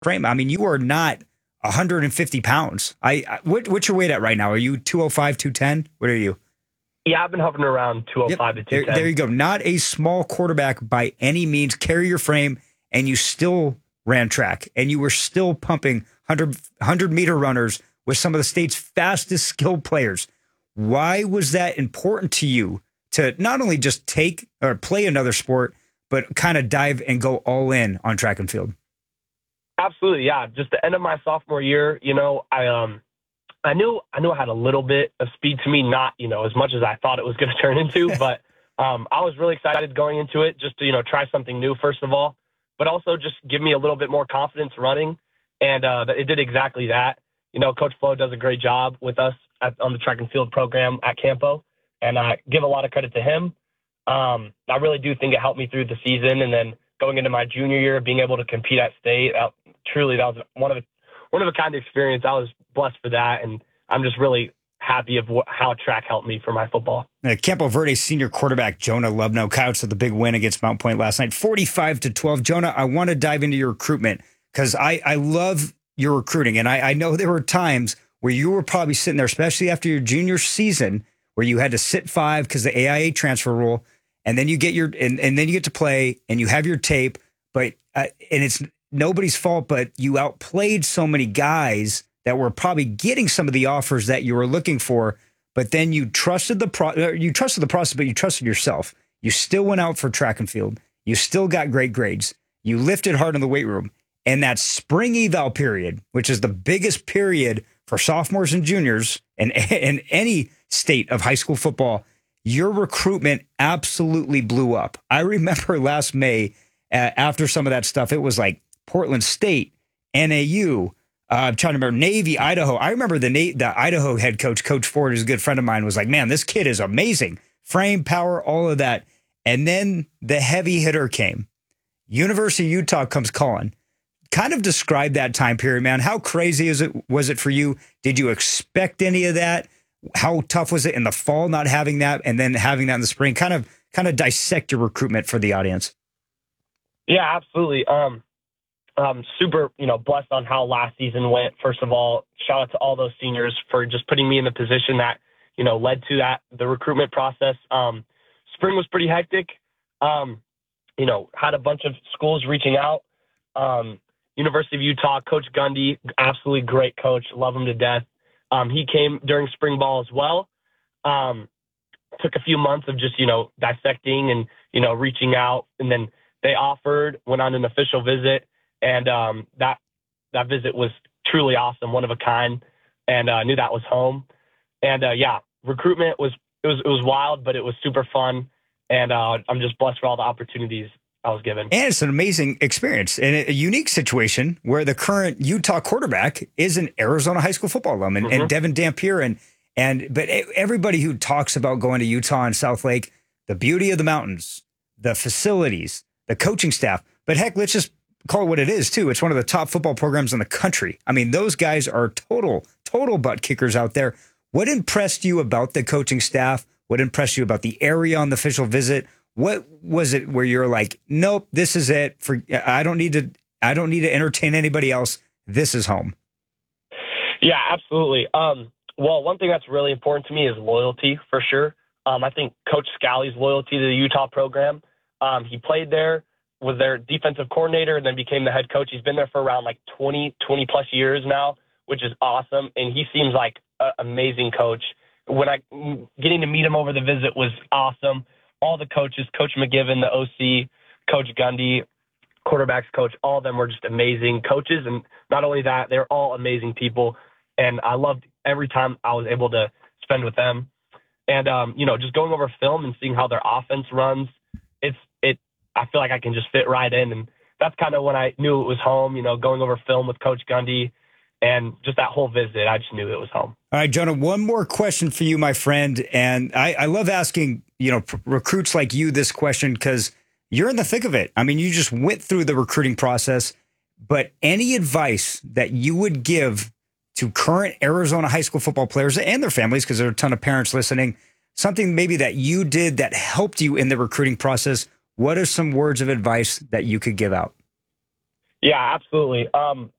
frame. I mean, you are not 150 pounds. What's your weight at right now? Are you 205, 210? What are you? Yeah, I've been hovering around 205 to 210. There you go. Not a small quarterback by any means. Carry your frame, and you still ran track, and you were still pumping 100-meter runners with some of the state's fastest skilled players. Why was that important to you to not only just take or play another sport, but kind of dive and go all in on track and field? Absolutely, yeah. Just the end of my sophomore year, I knew I had a little bit of speed to me, not, as much as I thought it was going to turn into, but I was really excited going into it just to, try something new, first of all, but also just give me a little bit more confidence running. And it did exactly that. Coach Flo does a great job with us on the track and field program at Campo, and I give a lot of credit to him. I really do think it helped me through the season. And then going into my junior year, being able to compete at state, that was one of a kind of experience. I was blessed for that, and I'm just really happy of how track helped me for my football. Campo Verde senior quarterback Jonah Lubno counts the big win against Mount Point last night, 45-12. Jonah, I want to dive into your recruitment because I love your recruiting, and I know there were times where you were probably sitting there, especially after your junior season, where you had to sit 5 because the AIA transfer rule, and then you get and then you get to play and you have your tape, but and it's nobody's fault, but you outplayed so many guys that were probably getting some of the offers that you were looking for, but then you trusted the process, but you trusted yourself. You still went out for track and field. You still got great grades. You lifted hard in the weight room. And that spring eval period, which is the biggest period for sophomores and juniors in any state of high school football, your recruitment absolutely blew up. I remember last May, after some of that stuff, it was like Portland State, NAU, I'm trying to remember, Navy, Idaho. I remember the Idaho head coach, Coach Ford, who's a good friend of mine, was like, man, this kid is amazing. Frame, power, all of that. And then the heavy hitter came. University of Utah comes calling. Kind of describe that time period, man. How crazy was it for you? Did you expect any of that? How tough was it in the fall not having that and then having that in the spring? Kind of dissect your recruitment for the audience. Yeah, absolutely. Super, blessed on how last season went. First of all, shout out to all those seniors for just putting me in the position that, led to the recruitment process. Spring was pretty hectic. Had a bunch of schools reaching out. University of Utah, Coach Gundy, absolutely great coach. Love him to death. He came during spring ball as well. Took a few months of just, dissecting and, reaching out. And then they offered, went on an official visit. And that visit was truly awesome, one of a kind. And I knew that was home. And recruitment was wild, but it was super fun. And I'm just blessed for all the opportunities I was given. And it's an amazing experience and a unique situation where the current Utah quarterback is an Arizona high school football alum and Devin Dampier. But everybody who talks about going to Utah and South Lake, the beauty of the mountains, the facilities, the coaching staff, but heck, let's just call it what it is too. It's one of the top football programs in the country. I mean, those guys are total butt kickers out there. What impressed you about the coaching staff? What impressed you about the area on the official visit? What was it where you're like, nope, this is it. I don't need to entertain anybody else. This is home. Yeah, absolutely. Well, one thing that's really important to me is loyalty for sure. I think Coach Scalley's loyalty to the Utah program. He played there, was their defensive coordinator, and then became the head coach. He's been there for around like 20 plus years now, which is awesome. And he seems like an amazing coach. Getting to meet him over the visit was awesome. All the coaches, Coach McGiven, the OC, Coach Gundy, quarterbacks coach, all of them were just amazing coaches. And not only that, they're all amazing people. And I loved every time I was able to spend with them. And, just going over film and seeing how their offense runs, I feel like I can just fit right in. And that's kind of when I knew it was home, going over film with Coach Gundy and just that whole visit, I just knew it was home. All right, Jonah, one more question for you, my friend. And I love asking, recruits like you this question because you're in the thick of it. I mean, you just went through the recruiting process, but any advice that you would give to current Arizona high school football players and their families, because there are a ton of parents listening, something maybe that you did that helped you in the recruiting process, what are some words of advice that you could give out? Yeah, absolutely.